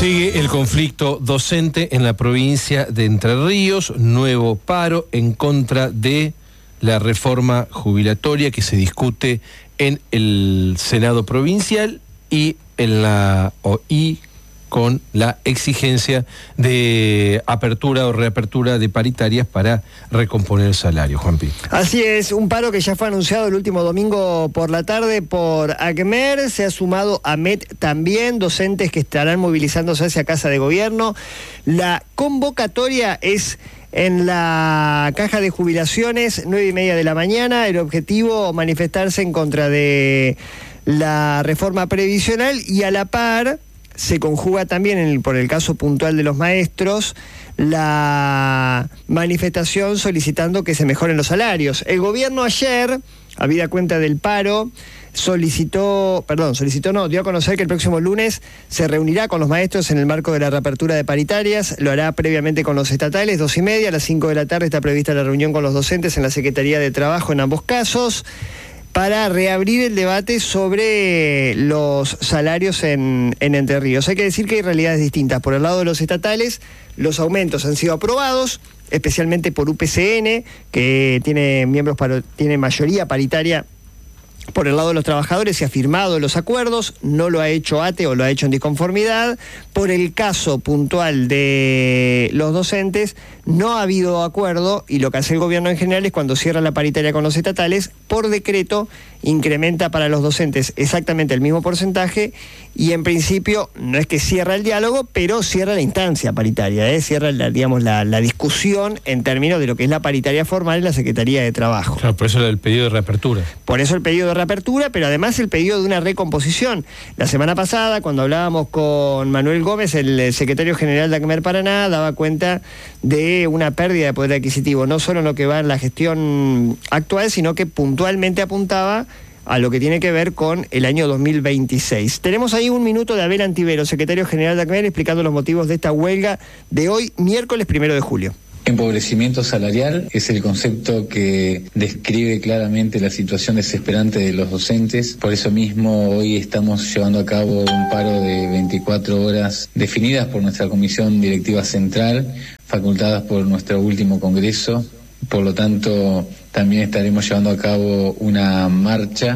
Sigue el conflicto docente en la provincia de Entre Ríos, nuevo paro en contra de la reforma jubilatoria que se discute en el Senado provincial y con la exigencia de apertura o reapertura de paritarias para recomponer el salario. Juanpi. Así es, un paro que ya fue anunciado el último domingo por la tarde por ACMER, se ha sumado AMET también, docentes que estarán movilizándose hacia Casa de Gobierno. La convocatoria es en la caja de jubilaciones, 9:30 de la mañana. El objetivo, manifestarse en contra de la reforma previsional, y a la par se conjuga también, por el caso puntual de los maestros, la manifestación solicitando que se mejoren los salarios. El gobierno ayer, habida cuenta del paro, dio a conocer que el próximo lunes se reunirá con los maestros en el marco de la reapertura de paritarias. Lo hará previamente con los estatales, 2:30, a las 5 de la tarde está prevista la reunión con los docentes en la Secretaría de Trabajo en ambos casos, para reabrir el debate sobre los salarios en Entre Ríos. Hay que decir que hay realidades distintas. Por el lado de los estatales, los aumentos han sido aprobados, especialmente por UPCN, que tiene mayoría paritaria. Por el lado de los trabajadores se ha firmado los acuerdos, no lo ha hecho ATE o lo ha hecho en disconformidad. Por el caso puntual de los docentes no ha habido acuerdo, y lo que hace el gobierno en general es, cuando cierra la paritaria con los estatales, por decreto incrementa para los docentes exactamente el mismo porcentaje, y en principio no es que cierra el diálogo, pero cierra la instancia paritaria, cierra la discusión en términos de lo que es la paritaria formal en la Secretaría de Trabajo. Claro, por eso el pedido de reapertura. Por eso el pedido de reapertura, pero además el pedido de una recomposición. La semana pasada, cuando hablábamos con Manuel Gómez, el secretario general de ACMER Paraná, daba cuenta de una pérdida de poder adquisitivo, no solo en lo que va en la gestión actual, sino que puntualmente apuntaba a lo que tiene que ver con el año 2026. Tenemos ahí un minuto de Abel Antivero, secretario general de ACMER, explicando los motivos de esta huelga de hoy, miércoles 1 de julio. Empobrecimiento salarial es el concepto que describe claramente la situación desesperante de los docentes. Por eso mismo hoy estamos llevando a cabo un paro de 24 horas definidas por nuestra Comisión Directiva Central, facultadas por nuestro último Congreso. Por lo tanto, también estaremos llevando a cabo una marcha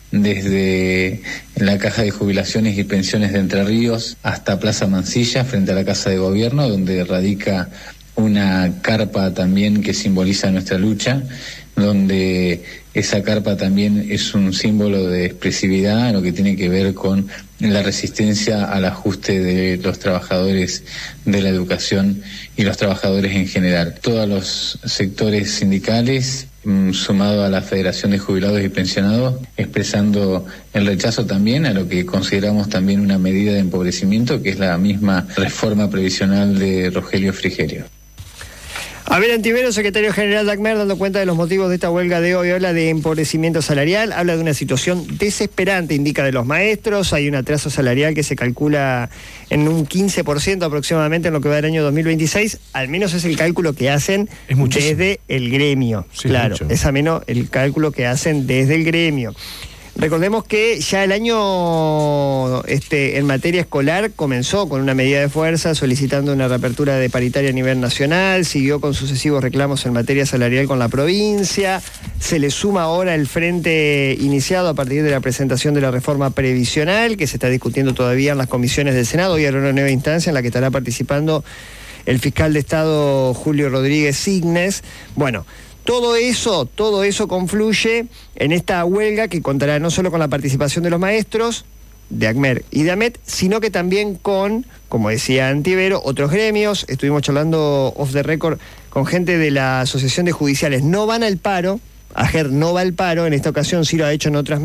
desde la Caja de Jubilaciones y Pensiones de Entre Ríos hasta Plaza Mansilla, frente a la Casa de Gobierno, donde radica una carpa también que simboliza nuestra lucha, donde esa carpa también es un símbolo de expresividad en lo que tiene que ver con la resistencia al ajuste de los trabajadores de la educación y los trabajadores en general. Todos los sectores sindicales, sumado a la Federación de Jubilados y Pensionados, expresando el rechazo también a lo que consideramos también una medida de empobrecimiento, que es la misma reforma previsional de Rogelio Frigerio. Abel Antivero, secretario general de ACMER, dando cuenta de los motivos de esta huelga de hoy, habla de empobrecimiento salarial, habla de una situación desesperante, indica, de los maestros. Hay un atraso salarial que se calcula en un 15% aproximadamente en lo que va del año 2026, al menos es el cálculo que hacen desde el gremio. Sí, claro, es al menos el cálculo que hacen desde el gremio. Recordemos que ya el año en materia escolar comenzó con una medida de fuerza solicitando una reapertura de paritaria a nivel nacional, siguió con sucesivos reclamos en materia salarial con la provincia, se le suma ahora el frente iniciado a partir de la presentación de la reforma previsional, que se está discutiendo todavía en las comisiones del Senado, y habrá una nueva instancia en la que estará participando el fiscal de Estado Julio Rodríguez Signes. Bueno, todo eso confluye en esta huelga que contará no solo con la participación de los maestros, de ACMER y de AMET, sino que también con, como decía Antivero, otros gremios. Estuvimos charlando off the record con gente de la Asociación de Judiciales. No van al paro, AGER no va al paro, en esta ocasión sí lo ha hecho en otras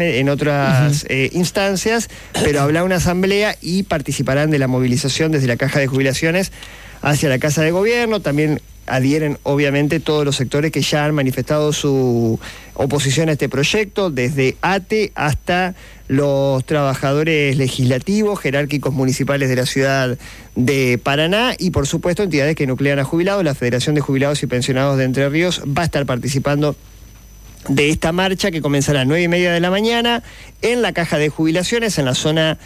instancias, pero habrá una asamblea y participarán de la movilización desde la Caja de Jubilaciones hacia la Casa de Gobierno. También adhieren obviamente todos los sectores que ya han manifestado su oposición a este proyecto, desde ATE hasta los trabajadores legislativos, jerárquicos municipales de la ciudad de Paraná, y por supuesto entidades que nuclean a jubilados. La Federación de Jubilados y Pensionados de Entre Ríos va a estar participando de esta marcha que comenzará a 9:30 de la mañana en la caja de jubilaciones, en la zona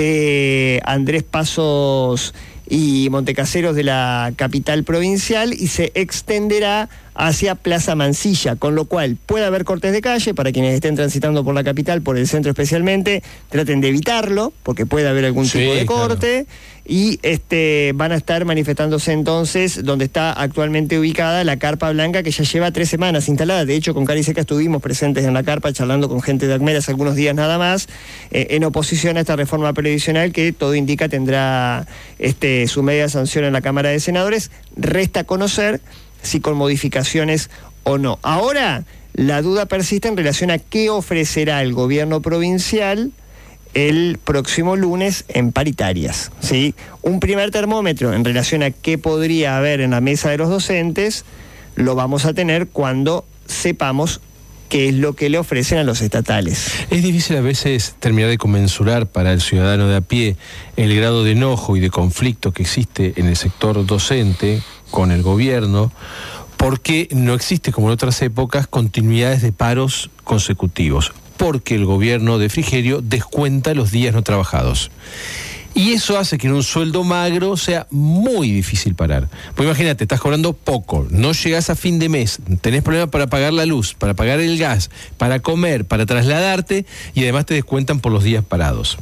de Andrés Pasos y Montecaseros de la capital provincial, y se extenderá hacia Plaza Mansilla, con lo cual puede haber cortes de calle para quienes estén transitando por la capital, por el centro especialmente, traten de evitarlo, porque puede haber algún tipo de corte, claro. Y van a estar manifestándose entonces donde está actualmente ubicada la carpa blanca, que ya lleva 3 semanas instalada. De hecho, con Cari Seca estuvimos presentes en la carpa charlando con gente de ACMER hace algunos días nada más, en oposición a esta reforma previsional que todo indica tendrá su media sanción en la Cámara de Senadores. Resta conocer si con modificaciones o no. Ahora, la duda persiste en relación a qué ofrecerá el gobierno provincial el próximo lunes en paritarias, ¿sí? Un primer termómetro en relación a qué podría haber en la mesa de los docentes lo vamos a tener cuando sepamos qué es lo que le ofrecen a los estatales. Es difícil a veces terminar de conmensurar para el ciudadano de a pie el grado de enojo y de conflicto que existe en el sector docente con el gobierno, porque no existe, como en otras épocas, continuidades de paros consecutivos, porque el gobierno de Frigerio descuenta los días no trabajados. Y eso hace que en un sueldo magro sea muy difícil parar. Pues imagínate, estás cobrando poco, no llegás a fin de mes, tenés problemas para pagar la luz, para pagar el gas, para comer, para trasladarte, y además te descuentan por los días parados.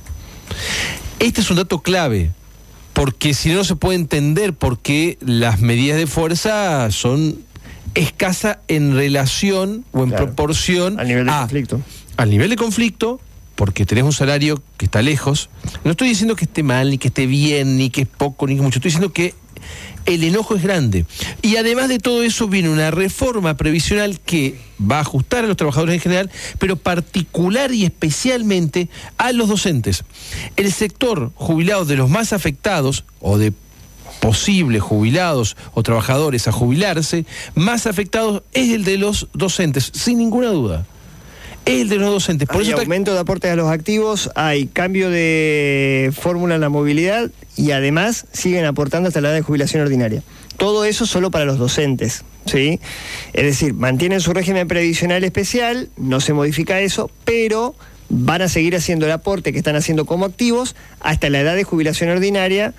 Este es un dato clave, porque si no se puede entender por qué las medidas de fuerza son escasas en relación o en proporción al nivel de conflicto. Al nivel de conflicto, porque tenés un salario que está lejos. No estoy diciendo que esté mal, ni que esté bien, ni que es poco, ni que mucho. Estoy diciendo que el enojo es grande. Y además de todo eso viene una reforma previsional que va a ajustar a los trabajadores en general, pero particular y especialmente a los docentes. El sector jubilado de los más afectados, o de posibles jubilados o trabajadores a jubilarse, más afectados es el de los docentes, sin ninguna duda. El de los docentes. Por hay eso aumento de aportes a los activos, hay cambio de fórmula en la movilidad y además siguen aportando hasta la edad de jubilación ordinaria. Todo eso solo para los docentes, ¿sí? Es decir, mantienen su régimen previsional especial, no se modifica eso, pero van a seguir haciendo el aporte que están haciendo como activos hasta la edad de jubilación ordinaria,